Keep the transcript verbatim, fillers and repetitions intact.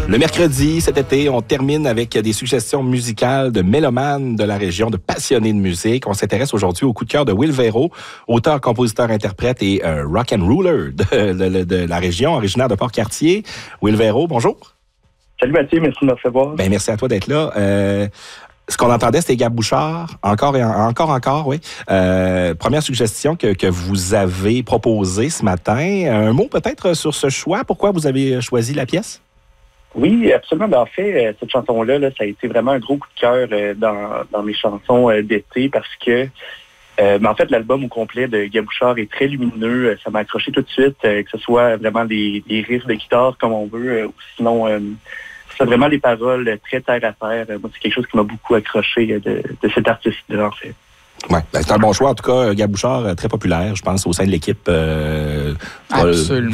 Le mercredi, cet été, on termine avec des suggestions musicales de mélomanes de la région, de passionnés de musique. On s'intéresse aujourd'hui au coup de cœur de Will Véro, auteur, compositeur, interprète et euh, rock and roller de, de, de la région, originaire de Port-Cartier. Will Véro, bonjour. Salut Mathieu, merci de me recevoir. Ben, merci à toi d'être là. Euh, ce qu'on entendait, c'était Gab Bouchard, encore et en, encore, encore, oui. Euh, première suggestion que, que vous avez proposée ce matin. Un mot peut-être sur ce choix. Pourquoi vous avez choisi la pièce? Oui, absolument. Ben, en fait, cette chanson-là, là, ça a été vraiment un gros coup de cœur euh, dans, dans mes chansons euh, d'été parce que, euh, ben, en fait, l'album au complet de Gab Bouchard est très lumineux. Ça m'a accroché tout de suite, euh, que ce soit vraiment des, des riffs de guitare comme on veut, euh, ou sinon, euh, c'est vraiment des paroles très terre à terre. Moi, c'est quelque chose qui m'a beaucoup accroché de, de cet artiste-là, en fait. Ouais, ben c'est un bon choix. En tout cas, Gab Bouchard, très populaire, je pense, au sein de l'équipe. Euh, Absolument.